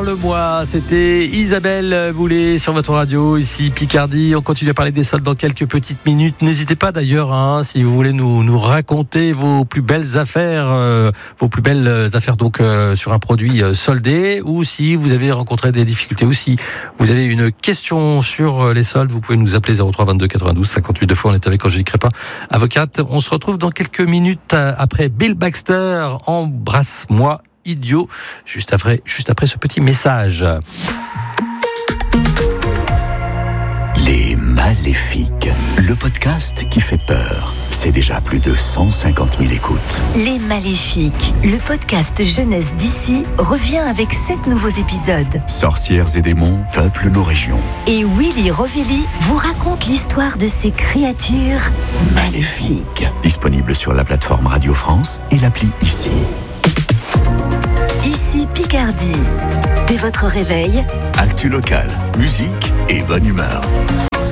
Parle-moi, c'était Isabelle Boulay sur votre radio, ici Picardie. On continue à parler des soldes dans quelques petites minutes. N'hésitez pas d'ailleurs, si vous voulez nous raconter vos plus belles affaires, donc sur un produit soldé, ou si vous avez rencontré des difficultés, ou si vous avez une question sur les soldes, vous pouvez nous appeler 03 22 92 58 2 fois. On est avec Angélique Crépin, avocate. On se retrouve dans quelques minutes après Bill Baxter, Embrasse-moi idiot, juste après ce petit message. Les Maléfiques, le podcast qui fait peur. C'est déjà plus de 150 000 écoutes. Les Maléfiques, le podcast jeunesse d'ici, revient avec 7 nouveaux épisodes. Sorcières et démons peuplent nos régions. Et Willy Rovelli vous raconte l'histoire de ces créatures maléfiques. Disponible sur la plateforme Radio France et l'appli Ici. Ici Picardie. Dès votre réveil, actu locale, musique et bonne humeur.